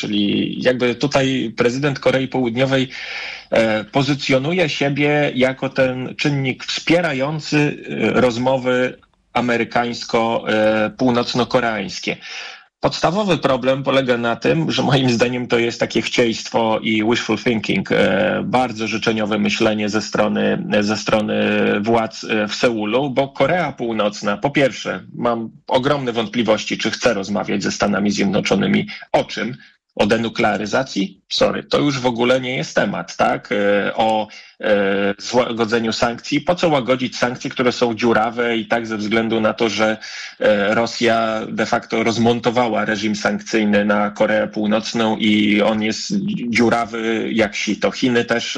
czyli jakby tutaj prezydent Korei Południowej pozycjonuje siebie jako ten czynnik wspierający rozmowy amerykańsko-północno-koreańskie. Podstawowy problem polega na tym, że moim zdaniem to jest takie chcieństwo i wishful thinking, bardzo życzeniowe myślenie ze strony władz w Seulu, bo Korea Północna, po pierwsze, mam ogromne wątpliwości, czy chce rozmawiać ze Stanami Zjednoczonymi o czym? O denuklearyzacji? Sorry, to już w ogóle nie jest temat, tak? O złagodzeniu sankcji. Po co łagodzić sankcje, które są dziurawe i tak ze względu na to, że Rosja de facto rozmontowała reżim sankcyjny na Koreę Północną i on jest dziurawy jak sito. Chiny też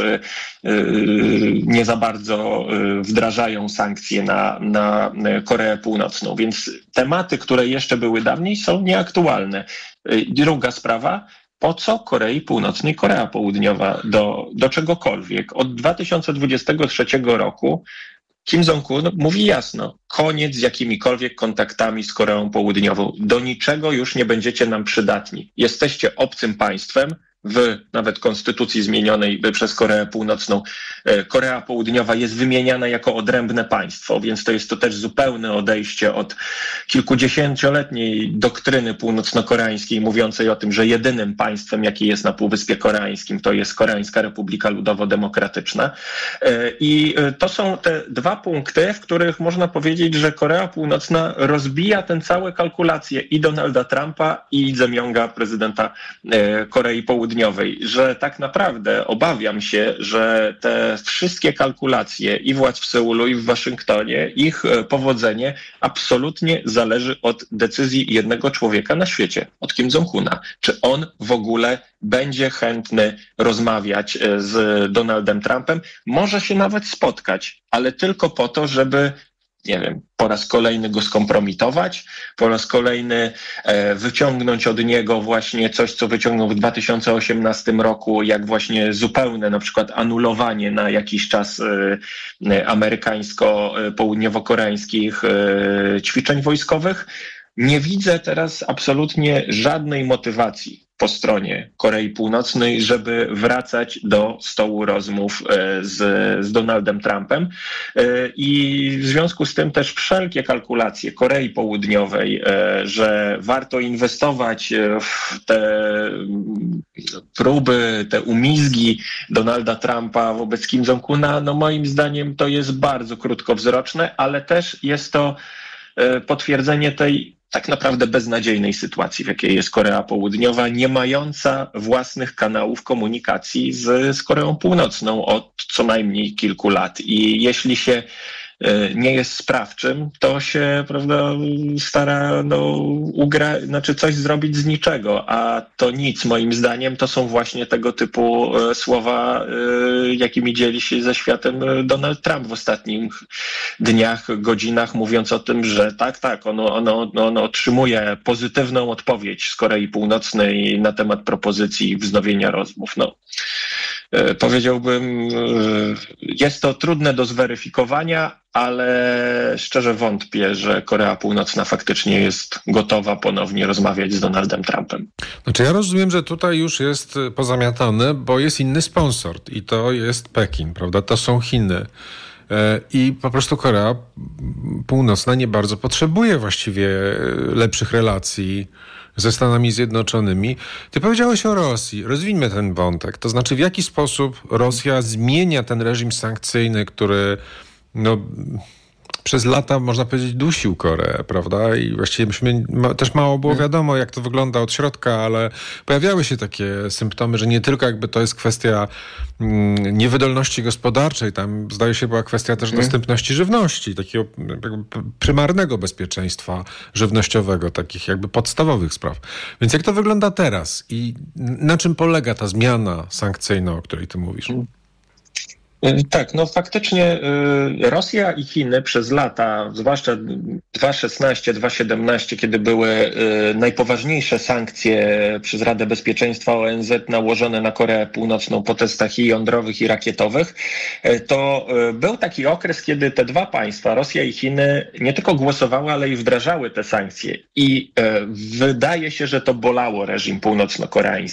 nie za bardzo wdrażają sankcje na Koreę Północną, więc tematy, które jeszcze były dawniej, są nieaktualne. Druga sprawa, po co Korei Północnej Korea Południowa do czegokolwiek? Od 2023 roku Kim Jong-un mówi jasno, koniec z jakimikolwiek kontaktami z Koreą Południową. Do niczego już nie będziecie nam przydatni. Jesteście obcym państwem. W nawet konstytucji zmienionej przez Koreę Północną Korea Południowa jest wymieniana jako odrębne państwo, więc to jest to też zupełne odejście od kilkudziesięcioletniej doktryny północno-koreańskiej mówiącej o tym, że jedynym państwem, jakie jest na Półwyspie Koreańskim, to jest Koreańska Republika Ludowo-Demokratyczna. I to są te dwa punkty, w których można powiedzieć, że Korea Północna rozbija ten całe kalkulacje i Donalda Trumpa i Jae-myunga, prezydenta Korei Południowej, że tak naprawdę obawiam się, że te wszystkie kalkulacje i władz w Seulu i w Waszyngtonie, ich powodzenie absolutnie zależy od decyzji jednego człowieka na świecie, od Kim Jong-una. Czy on w ogóle będzie chętny rozmawiać z Donaldem Trumpem? Może się nawet spotkać, ale tylko po to, żeby nie wiem, po raz kolejny go skompromitować, po raz kolejny wyciągnąć od niego właśnie coś, co wyciągnął w 2018 roku, jak właśnie zupełne na przykład anulowanie na jakiś czas amerykańsko-południowo-koreańskich ćwiczeń wojskowych. Nie widzę teraz absolutnie żadnej motywacji po stronie Korei Północnej, żeby wracać do stołu rozmów z Donaldem Trumpem. I w związku z tym też wszelkie kalkulacje Korei Południowej, że warto inwestować w te próby, te umizgi Donalda Trumpa wobec Kim Jong-una, no moim zdaniem to jest bardzo krótkowzroczne, ale też jest to potwierdzenie tej tak naprawdę beznadziejnej sytuacji, w jakiej jest Korea Południowa, nie mająca własnych kanałów komunikacji z Koreą Północną od co najmniej kilku lat. I jeśli się nie jest sprawczym, to się, prawda, stara coś zrobić z niczego, a to nic moim zdaniem to są właśnie tego typu słowa, jakimi dzieli się ze światem Donald Trump w ostatnich dniach, godzinach, mówiąc o tym, że tak, on otrzymuje pozytywną odpowiedź z Korei Północnej na temat propozycji wznowienia rozmów. Powiedziałbym, jest to trudne do zweryfikowania, ale szczerze wątpię, że Korea Północna faktycznie jest gotowa ponownie rozmawiać z Donaldem Trumpem. Znaczy ja rozumiem, że tutaj już jest pozamiatane, bo jest inny sponsor i to jest Pekin, prawda? To są Chiny. I po prostu Korea Północna nie bardzo potrzebuje właściwie lepszych relacji ze Stanami Zjednoczonymi. Ty powiedziałeś o Rosji. Rozwijmy ten wątek. To znaczy, w jaki sposób Rosja zmienia ten reżim sankcyjny, który przez lata, można powiedzieć, dusił Koreę, prawda? I właściwie też mało było wiadomo, jak to wygląda od środka, ale pojawiały się takie symptomy, że nie tylko jakby to jest kwestia niewydolności gospodarczej, tam zdaje się była kwestia też dostępności żywności, takiego jakby prymarnego bezpieczeństwa żywnościowego, takich jakby podstawowych spraw. Więc jak to wygląda teraz i na czym polega ta zmiana sankcyjna, o której ty mówisz? Tak, faktycznie Rosja i Chiny przez lata, zwłaszcza 2016, 2017, kiedy były najpoważniejsze sankcje przez Radę Bezpieczeństwa ONZ nałożone na Koreę Północną po testach i jądrowych, i rakietowych, to był taki okres, kiedy te dwa państwa, Rosja i Chiny, nie tylko głosowały, ale i wdrażały te sankcje. I wydaje się, że to bolało reżim północno-koreański.